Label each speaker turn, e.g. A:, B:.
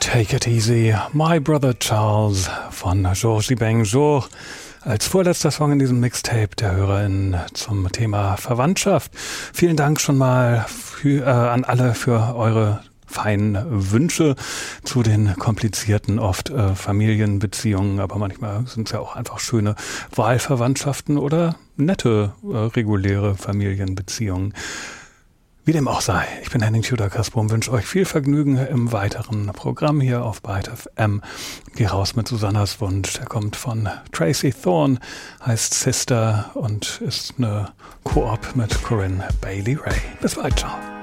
A: Take It Easy, My Brother Charles von Georges Benjour. Als vorletzter Song in diesem Mixtape der HörerInnen zum Thema Verwandtschaft. Vielen Dank schon mal an alle für eure feinen Wünsche zu den komplizierten, oft Familienbeziehungen, aber manchmal sind es ja auch einfach schöne Wahlverwandtschaften oder nette, reguläre Familienbeziehungen. Wie dem auch sei, ich bin Henning Tudor-Kasper und wünsche euch viel Vergnügen im weiteren Programm hier auf Byte FM. Geh raus mit Susannas Wunsch, der kommt von Tracy Thorn, heißt Sister und ist eine Koop mit Corinne Bailey Rae. Bis bald, ciao.